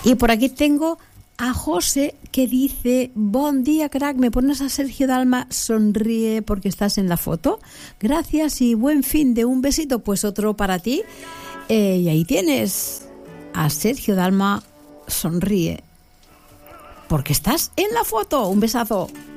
Y por aquí tengo a José, que dice: buen día, crack, me pones a Sergio Dalma, sonríe porque estás en la foto. Gracias y buen fin de un besito. Pues otro para ti. Y ahí tienes a Sergio Dalma, sonríe porque estás en la foto. Un besazo.